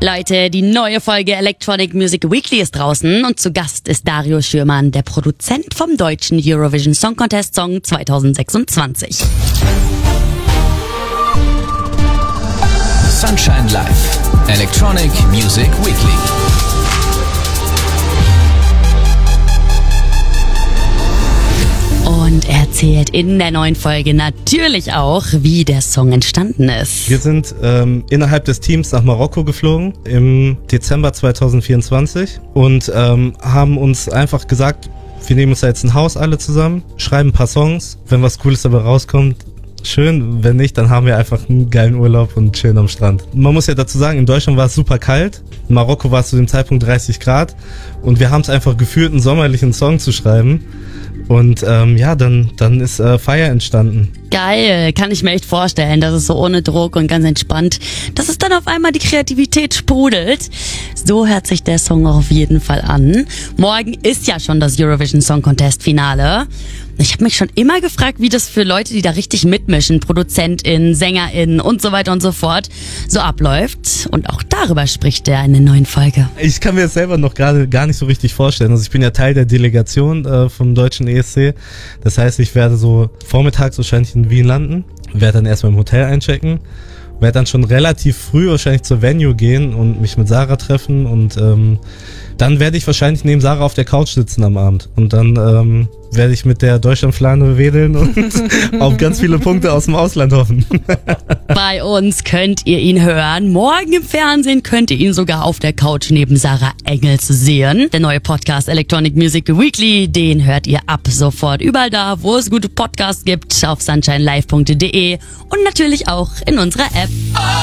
Leute, die neue Folge Electronic Music Weekly ist draußen und zu Gast ist Dario Schürmann, der Produzent vom deutschen Eurovision Song Contest Song 2026. Sunshine Live, Electronic Music Weekly. Und er erzählt in der neuen Folge natürlich auch, wie der Song entstanden ist. Wir sind innerhalb des Teams nach Marokko geflogen im Dezember 2024 und haben uns einfach gesagt, wir nehmen uns da jetzt ein Haus alle zusammen, schreiben ein paar Songs, wenn was Cooles dabei rauskommt, schön, wenn nicht, dann haben wir einfach einen geilen Urlaub und chillen am Strand. Man muss ja dazu sagen, in Deutschland war es super kalt, in Marokko war es zu dem Zeitpunkt 30 Grad und wir haben es einfach gefühlt, einen sommerlichen Song zu schreiben. Und dann ist Fire entstanden. Geil, kann ich mir echt vorstellen, dass es so ohne Druck und ganz entspannt, dass es dann auf einmal die Kreativität sprudelt. So hört sich der Song auch auf jeden Fall an. Morgen ist ja schon das Eurovision Song Contest Finale. Ich habe mich schon immer gefragt, wie das für Leute, die da richtig mitmischen, ProduzentInnen, SängerInnen und so weiter und so fort, so abläuft. Und auch darüber spricht er in der neuen Folge. Ich kann mir das selber noch gerade gar nicht so richtig vorstellen. Also ich bin ja Teil der Delegation vom deutschen ESC. Das heißt, ich werde so vormittags wahrscheinlich in Wien landen, werde dann erstmal im Hotel einchecken, werde dann schon relativ früh wahrscheinlich zur Venue gehen und mich mit Sarah treffen und dann werde ich wahrscheinlich neben Sarah auf der Couch sitzen am Abend und dann werde ich mit der Deutschlandfahne wedeln und auf ganz viele Punkte aus dem Ausland hoffen. Bei uns könnt ihr ihn hören. Morgen im Fernsehen könnt ihr ihn sogar auf der Couch neben Sarah Engels sehen. Der neue Podcast Electronic Music Weekly, den hört ihr ab sofort überall da, wo es gute Podcasts gibt, auf sunshinelive.de und natürlich auch in unserer App.